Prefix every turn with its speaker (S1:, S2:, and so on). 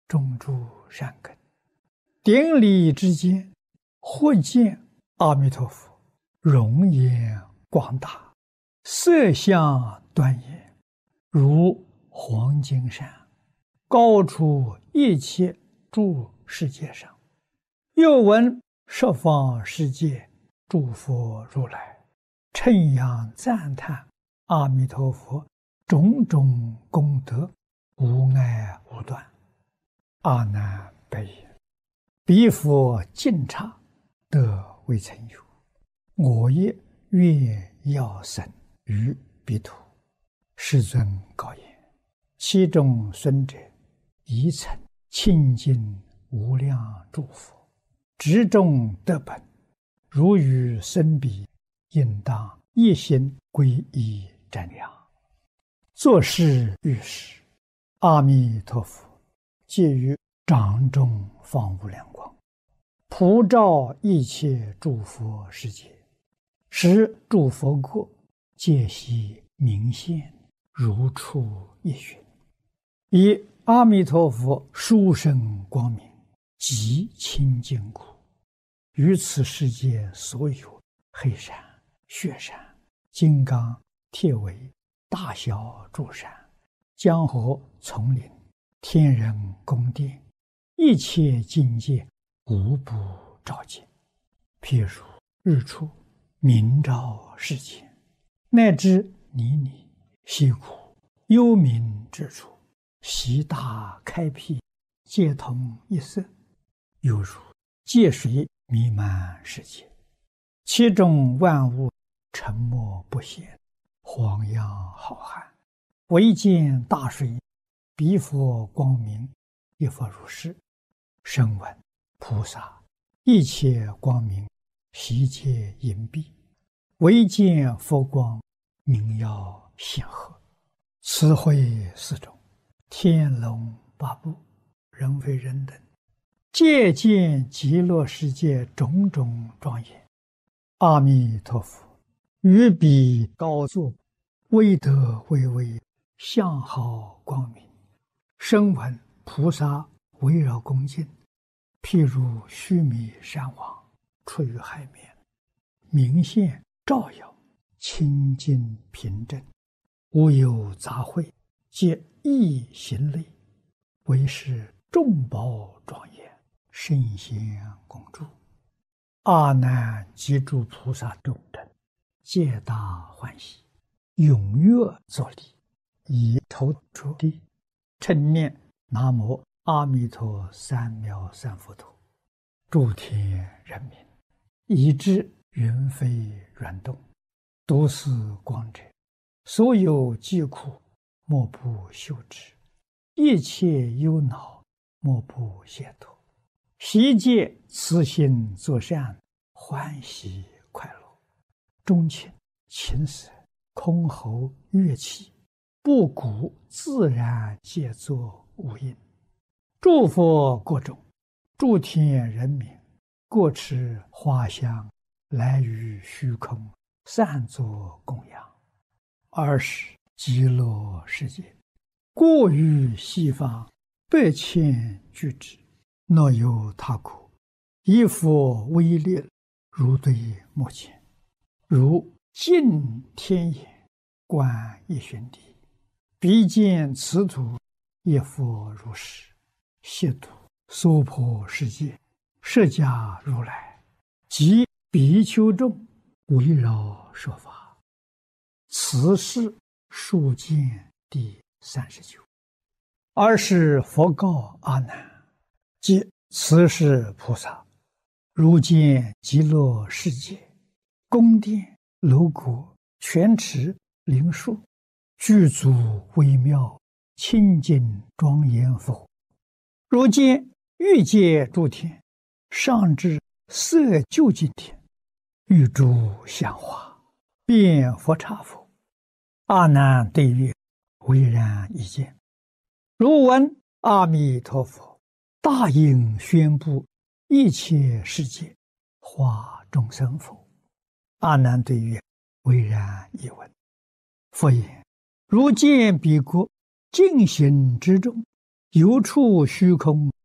S1: 种诸善根。顶礼之间，或见阿弥陀佛容颜广大，色相端严，如黄金山，高出一切诸世界上。又闻十方世界诸佛如来称扬赞叹阿弥陀佛种种功德，无碍无断。阿难白言：彼佛尽刹得未曾有，我也愿要生于彼土。世尊告言：其中孙者，宜曾亲近无量诸佛，执众得本，如与生彼，应当一心皈依瞻仰。作是遇时，阿弥陀佛借于掌中放无量光，普照一切诸佛世界，使诸佛国皆悉明现，如出一寻。以阿弥陀佛殊胜光明极清净故，于此世界所有黑山、雪山、金刚、铁围、大小诸山、江河、丛林、天人宫殿，一切境界无不照见。譬如日出明照世间，乃至泥泞、溪谷、幽冥之处，悉大开辟，皆同一色，犹如界水弥漫世界，其中万物沉没不显，荒洋浩瀚，唯见大水，彼佛光明，亦复如是。声闻菩萨一切光明，悉皆隐蔽，唯见佛光，明耀显赫。此会四种，天龙八部，人非人等，皆见极乐世界种种庄严。阿弥陀佛于彼高坐，威德巍巍，相好光明。声闻菩萨围绕恭敬，譬如须弥山王出于海面，明现照耀，清净平正，无有杂秽，皆一行类，为是众宝庄严，圣贤共住。阿难及诸菩萨众等，皆大欢喜，踊跃作礼，以头着地，称念南无阿弥陀三藐三佛陀。诸天人民，以至云飞软动，读是光者，所有疾苦莫不休止，一切忧恼莫不解脱，悉皆慈心作善，欢喜快乐。钟磬、琴瑟、箜篌、乐器，布谷自然皆作无应。诸佛国中，诸天人民，各持花香，来于虚空，散作供养。尔时极乐世界，过于西方8,000俱胝，若有他国，以佛威力，如对目前，如尽天眼，观一旬地，彼见此土，亦复如是。悉土娑婆世界，释迦如来及比丘众，围绕说法。此是数见第39。尔时佛告阿难：即此是菩萨，如见极乐世界，宫殿、楼阁、泉池、灵树，具足微妙，清净庄严否？如见欲界诸天，上至色究竟天，欲诸香花，遍佛刹否？阿难对曰：唯然一见。如闻阿弥陀佛大应宣布一切世界，化众生否？阿难对曰：唯然一闻。佛言：如见彼国净行之中， 有处虚空